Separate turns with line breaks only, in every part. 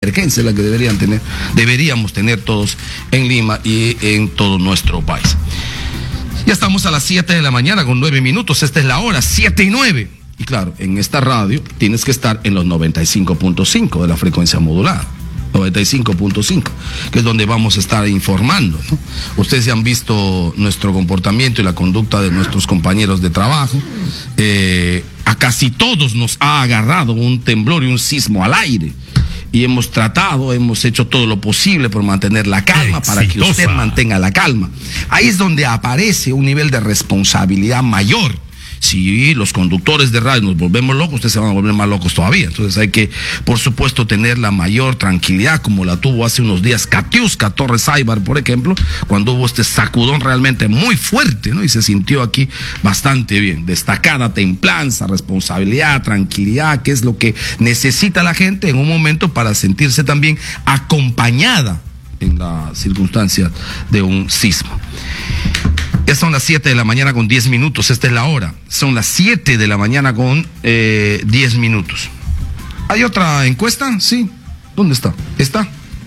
emergencia, la que deberíamos tener todos en Lima y en todo nuestro país. Ya estamos a las 7 de la mañana con 9 minutos, esta es la hora, 7:09. Y claro, en esta radio tienes que estar en los 95.5 de la frecuencia modulada. 95.5, que es donde vamos a estar informando, ¿no? Ustedes ya han visto nuestro comportamiento y la conducta de nuestros compañeros de trabajo. A casi todos nos ha agarrado un temblor y un sismo al aire. Y hemos hecho todo lo posible por mantener la calma, para que usted mantenga la calma. Ahí es donde aparece un nivel de responsabilidad mayor. Si los conductores de radio nos volvemos locos, ustedes se van a volver más locos todavía. Entonces hay que, por supuesto, tener la mayor tranquilidad, como la tuvo hace unos días Katiuska Torres Aybar, por ejemplo, cuando hubo este sacudón realmente muy fuerte, ¿no? Y se sintió aquí bastante bien. Destacada templanza, responsabilidad, tranquilidad, que es lo que necesita la gente en un momento para sentirse también acompañada en la circunstancia de un sismo. Ya son las 7 de la mañana con 10 minutos, esta es la hora. Son las 7 de la mañana con 10 minutos. ¿Hay otra encuesta? Sí. ¿Dónde está? ¿Está?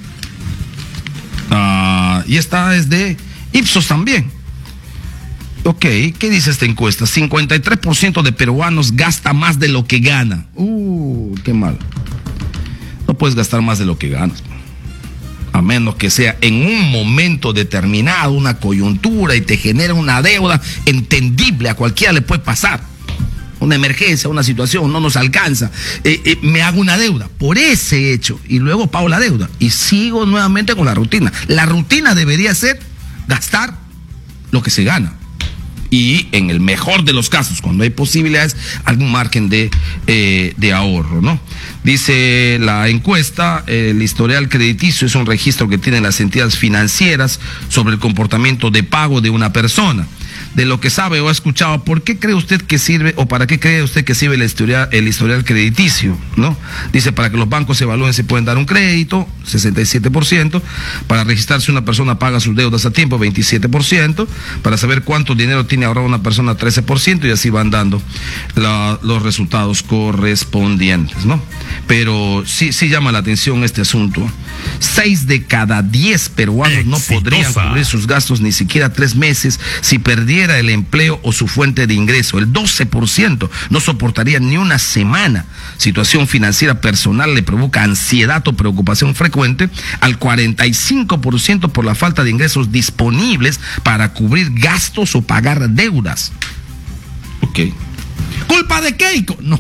Y esta es de Ipsos también. Ok, ¿qué dice esta encuesta? 53% de peruanos gasta más de lo que gana. Qué mal. No puedes gastar más de lo que ganas, a menos que sea en un momento determinado, una coyuntura, y te genera una deuda entendible, a cualquiera le puede pasar. Una emergencia, una situación, no nos alcanza. Me hago una deuda por ese hecho y luego pago la deuda y sigo nuevamente con la rutina. La rutina debería ser gastar lo que se gana. Y en el mejor de los casos, cuando hay posibilidades, algún margen de ahorro, ¿no? Dice la encuesta, el historial crediticio es un registro que tienen las entidades financieras sobre el comportamiento de pago de una persona. De lo que sabe o ha escuchado, ¿por qué cree usted que sirve, o para qué cree usted que sirve el historial crediticio, ¿no? Dice, para que los bancos evalúen si pueden dar un crédito, 67%, para registrarse una persona paga sus deudas a tiempo, 27%, para saber cuánto dinero tiene ahorrado una persona, 13%, y así van dando los resultados correspondientes, ¿no? Pero sí llama la atención este asunto. 6 de cada 10 peruanos no podrían cubrir sus gastos ni siquiera 3 meses si perdieran el empleo o su fuente de ingreso. El 12% no soportaría ni una semana. Situación financiera personal le provoca ansiedad o preocupación frecuente al 45% por la falta de ingresos disponibles para cubrir gastos o pagar deudas. Ok. ¿Culpa de Keiko? No.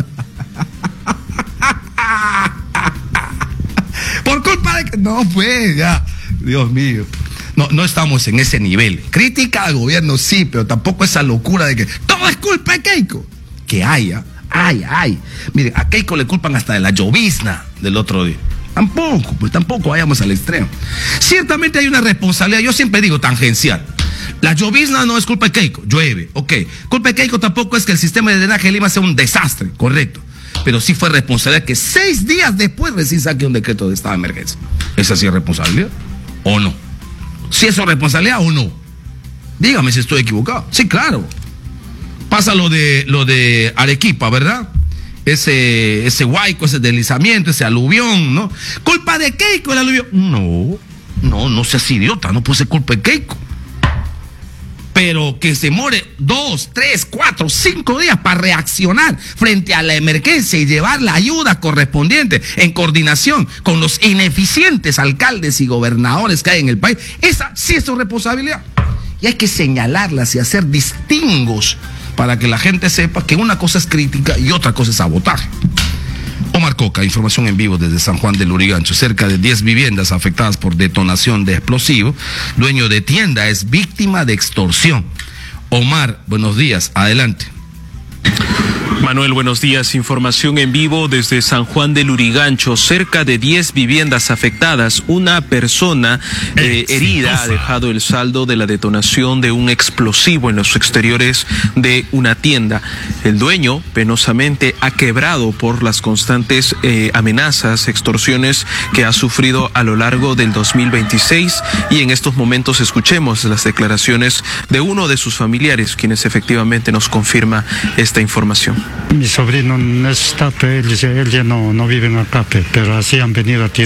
Por culpa de... No, pues, ya. Dios mío. No estamos en ese nivel. Crítica al gobierno sí, pero tampoco esa locura de que todo es culpa de Keiko. Que haya. Miren, a Keiko le culpan hasta de la llovizna del otro día. Tampoco vayamos al extremo. Ciertamente hay una responsabilidad, yo siempre digo tangencial. La llovizna no es culpa de Keiko, llueve, ok. Culpa de Keiko tampoco es que el sistema de drenaje de Lima sea un desastre, correcto. Pero sí fue responsabilidad que 6 días después recién saque un decreto de estado de emergencia. ¿Esa sí es responsabilidad o no? ¿Si eso es responsabilidad o no? Dígame si estoy equivocado. Sí, claro. Pasa lo de Arequipa, ¿verdad? Ese huaico, ese deslizamiento, ese aluvión, ¿no? ¿Culpa de Keiko el aluvión? No seas idiota, no puede ser culpa de Keiko. Pero que se more 2, 3, 4, 5 días para reaccionar frente a la emergencia y llevar la ayuda correspondiente en coordinación con los ineficientes alcaldes y gobernadores que hay en el país, esa sí es su responsabilidad. Y hay que señalarlas y hacer distingos para que la gente sepa que una cosa es crítica y otra cosa es sabotaje. Omar Coca, información en vivo desde San Juan del Lurigancho. Cerca de 10 viviendas afectadas por detonación de explosivo. Dueño de tienda es víctima de extorsión. Omar, buenos días, adelante.
Manuel, buenos días. Información en vivo desde San Juan del Lurigancho. Cerca de 10 viviendas afectadas. Una persona herida ha dejado el saldo de la detonación de un explosivo en los exteriores de una tienda. El dueño, penosamente, ha quebrado por las constantes amenazas, extorsiones que ha sufrido a lo largo del 2026. Y en estos momentos escuchemos las declaraciones de uno de sus familiares, quienes efectivamente nos confirma esta información.
Mi sobrino no está, él ya no vive acá, pero así han venido a tirar.